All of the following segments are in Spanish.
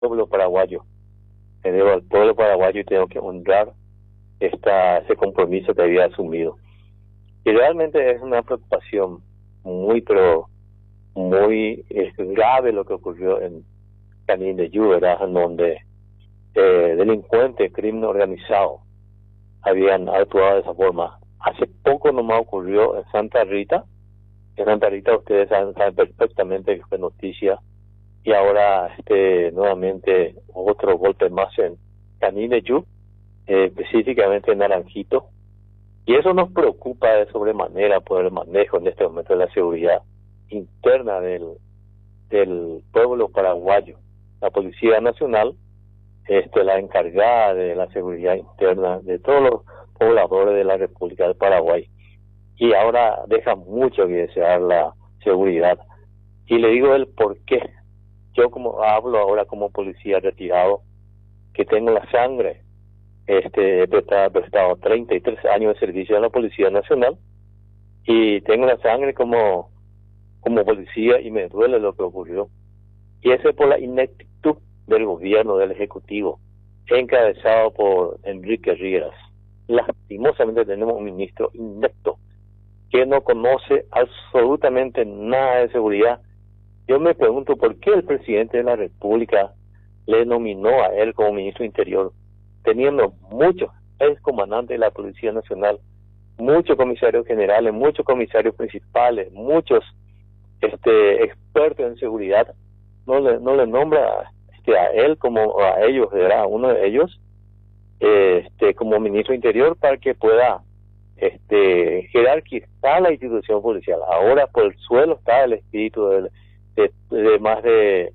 pueblo paraguayo. Me debo al pueblo paraguayo y tengo que honrar ese compromiso que había asumido. Y realmente es una preocupación muy, pero muy grave lo que ocurrió en Canindeyú, ¿verdad? En donde delincuentes, crimen organizado, habían actuado de esa forma. Hace poco nomás ocurrió en Santa Rita. En Santa Rita ustedes saben perfectamente que fue noticia. Y ahora nuevamente otro golpe más en Canindeyú, específicamente en Naranjito. Y eso nos preocupa de sobremanera por el manejo en este momento de la seguridad interna del pueblo paraguayo. La Policía Nacional, la encargada de la seguridad interna de todos los pobladores de la República del Paraguay. Y ahora deja mucho que desear la seguridad. Y le digo el por qué. Yo como hablo ahora como policía retirado, que tengo la sangre, he prestado 33 años de servicio a la Policía Nacional y tengo la sangre como policía y me duele lo que ocurrió. Y eso es por la ineptitud del gobierno, del Ejecutivo, encabezado por Enrique Rieras. Lastimosamente tenemos un ministro inepto que no conoce absolutamente nada de seguridad. Yo me pregunto por qué el presidente de la República le nominó a él como ministro Interior, teniendo muchos excomandantes de la Policía Nacional, muchos comisarios generales, muchos comisarios principales, muchos expertos en seguridad. No le nombra a él como a ellos, ¿verdad? A uno de ellos como ministro Interior para que pueda jerarquizar la institución policial. Ahora por el suelo está el espíritu de más de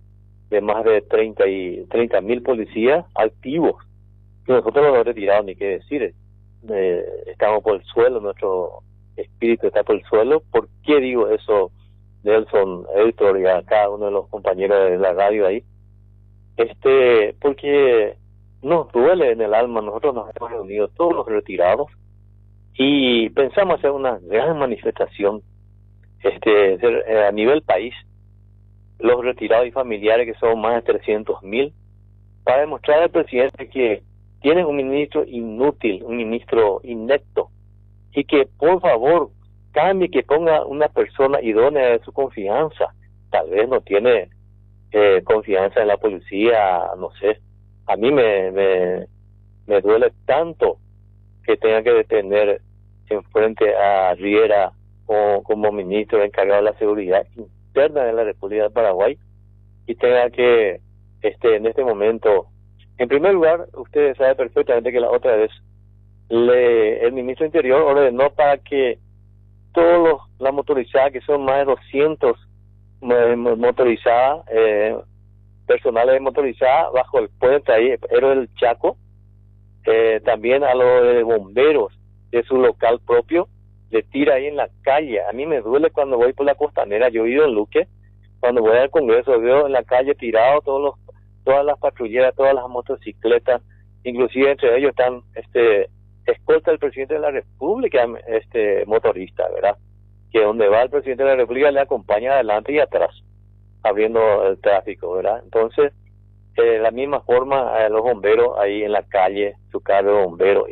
30.000 policías activos, que nosotros no hemos retirado, ni qué decir. Estamos por el suelo, nuestro espíritu está por el suelo. ¿Por qué digo eso, Nelson, Héctor y a cada uno de los compañeros de la radio ahí? Porque nos duele en el alma. Nosotros nos hemos reunido todos los retirados y pensamos hacer una gran manifestación a nivel país, los retirados y familiares, que son más de 300.000, para demostrar al presidente que tiene un ministro inútil, un ministro inepto, y que por favor cambie, que ponga una persona idónea de su confianza. Tal vez no tiene confianza en la policía, no sé. A mí me duele tanto que tenga que detener enfrente a Riera como ministro encargado de la seguridad interna de la República del Paraguay, y tenga que en este momento, en primer lugar, ustedes saben perfectamente que la otra vez el ministro Interior ordenó para que todos las motorizadas, que son más de 200 motorizadas, personales motorizadas bajo el puente ahí, Héroe del Chaco, también a los de bomberos de su local propio, le tira ahí en la calle. A mí me duele cuando voy por la costanera. Yo he ido en Luque, cuando voy al Congreso veo en la calle tirado todas las patrulleras, todas las motocicletas, inclusive entre ellos están escolta el presidente de la República, motorista, ¿verdad? Que donde va el presidente de la República le acompaña adelante y atrás, abriendo el tráfico, ¿verdad? Entonces, de la misma forma, los bomberos ahí en la calle, su carro de bombero,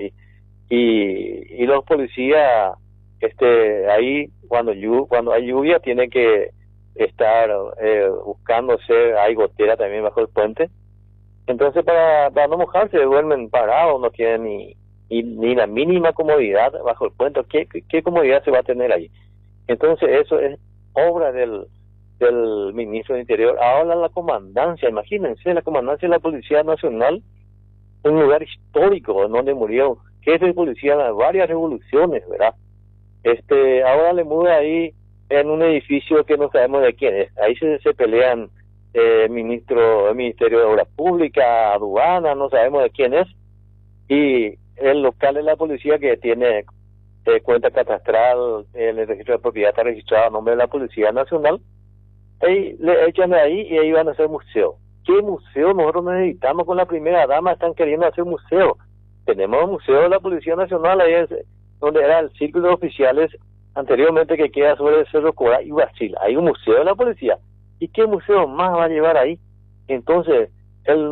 y los policías ahí cuando hay lluvia tienen que estar buscándose, hay gotera también bajo el puente. Entonces para no mojarse duermen parados, no tienen ni la mínima comodidad bajo el puente. ¿Qué comodidad se va a tener ahí? Entonces eso es obra del ministro del Interior. Ahora la comandancia, imagínense, la comandancia de la Policía Nacional, un lugar histórico donde murió jefe de policía en varias revoluciones, ¿verdad? Ahora le muda ahí en un edificio que no sabemos de quién es. Ahí se pelean el Ministerio de Obras Públicas, aduana, no sabemos de quién es, y el local de la policía que tiene cuenta catastral, el registro de propiedad está registrado a nombre de la Policía Nacional, y le echan de ahí y ahí van a hacer museo. ¿Qué museo? Nosotros necesitamos, con la primera dama están queriendo hacer museo. Tenemos un museo de la Policía Nacional, ahí es donde era el círculo de oficiales anteriormente, que queda sobre el Cerro Corá y Brasil. Hay un museo de la policía. ¿Y qué museo más va a llevar ahí? Entonces, el